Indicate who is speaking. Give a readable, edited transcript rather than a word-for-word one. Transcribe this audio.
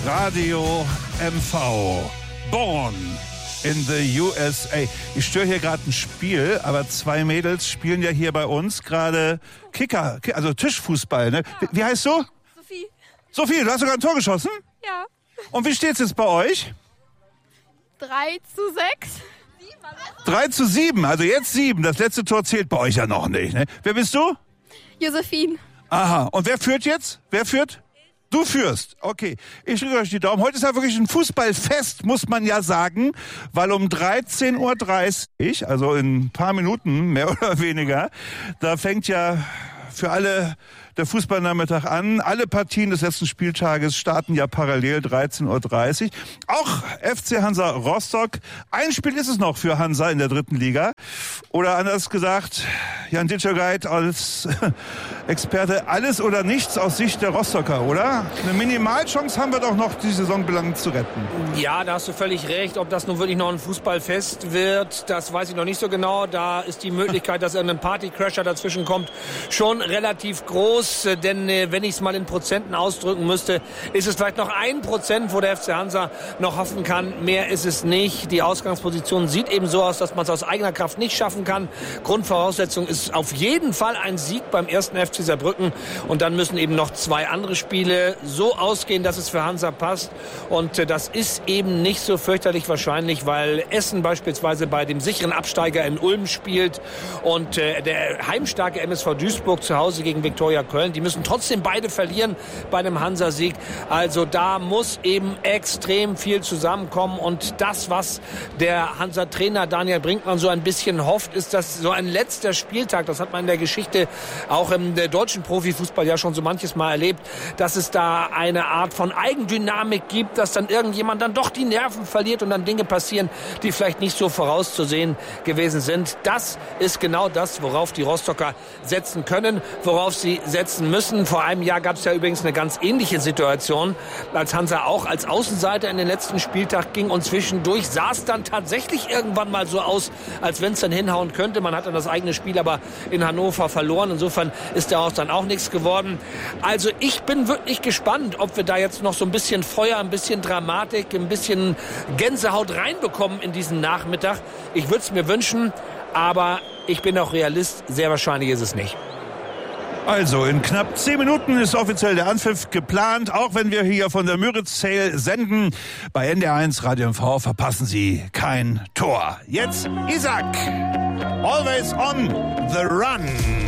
Speaker 1: Radio MV. Born in the USA. Ich störe hier gerade ein Spiel, aber zwei Mädels spielen ja hier bei uns gerade Kicker, also Tischfußball. Ne?
Speaker 2: Ja.
Speaker 1: Wie heißt du?
Speaker 2: Sophie.
Speaker 1: Sophie, du hast sogar ein Tor geschossen?
Speaker 2: Ja.
Speaker 1: Und wie steht's jetzt bei euch?
Speaker 2: 3:6.
Speaker 1: 3:7, also jetzt 7. Das letzte Tor zählt bei euch ja noch nicht. Ne? Wer bist du?
Speaker 2: Josephine.
Speaker 1: Aha, und wer führt jetzt? Wer führt? Du führst. Okay, ich drücke euch die Daumen. Heute ist ja wirklich ein Fußballfest, muss man ja sagen, weil um 13:30 Uhr, also in ein paar Minuten, mehr oder weniger, da fängt ja für alle der Fußballnachmittag an. Alle Partien des letzten Spieltages starten ja parallel 13:30 Uhr. Auch FC Hansa Rostock. Ein Spiel ist es noch für Hansa in der 3. Liga. Oder anders gesagt, Jan Ditschegeit als Experte, alles oder nichts aus Sicht der Rostocker, oder? Eine Minimalchance haben wir doch noch, die Saison belang zu retten.
Speaker 3: Ja, da hast du völlig recht. Ob das nun wirklich noch ein Fußballfest wird, das weiß ich noch nicht so genau. Da ist die Möglichkeit, dass irgendein Partycrasher dazwischen kommt, schon relativ groß. Denn wenn ich es mal in Prozenten ausdrücken müsste, ist es vielleicht noch 1%, wo der FC Hansa noch hoffen kann. Mehr ist es nicht. Die Ausgangsposition sieht eben so aus, dass man es aus eigener Kraft nicht schaffen kann. Grundvoraussetzung ist auf jeden Fall ein Sieg beim 1. FC Saarbrücken. Und dann müssen eben noch 2 andere Spiele so ausgehen, dass es für Hansa passt. Und das ist eben nicht so fürchterlich wahrscheinlich, weil Essen beispielsweise bei dem sicheren Absteiger in Ulm spielt und der heimstarke MSV Duisburg zu Hause gegen Viktoria Köln. Die müssen trotzdem beide verlieren bei einem Hansa-Sieg. Also da muss eben extrem viel zusammenkommen. Und das, was der Hansa-Trainer Daniel Brinkmann so ein bisschen hofft, ist, dass so ein letzter Spieltag, das hat man in der Geschichte auch im deutschen Profifußball ja schon so manches Mal erlebt, dass es da eine Art von Eigendynamik gibt, dass dann irgendjemand dann doch die Nerven verliert und dann Dinge passieren, die vielleicht nicht so vorauszusehen gewesen sind. Das ist genau das, worauf die Rostocker setzen können, worauf sie setzen müssen. Vor einem Jahr gab es ja übrigens eine ganz ähnliche Situation, als Hansa auch als Außenseiter in den letzten Spieltag ging und zwischendurch sah es dann tatsächlich irgendwann mal so aus, als wenn es dann hinhauen könnte. Man hat dann das eigene Spiel aber in Hannover verloren. Insofern ist daraus dann auch nichts geworden. Also ich bin wirklich gespannt, ob wir da jetzt noch so ein bisschen Feuer, ein bisschen Dramatik, ein bisschen Gänsehaut reinbekommen in diesen Nachmittag. Ich würde es mir wünschen, aber ich bin auch Realist. Sehr wahrscheinlich ist es nicht.
Speaker 1: Also, in knapp 10 Minuten ist offiziell der Anpfiff geplant, auch wenn wir hier von der Müritz Sale senden. Bei NDR1 Radio MV verpassen Sie kein Tor. Jetzt Isaac. Always on the run.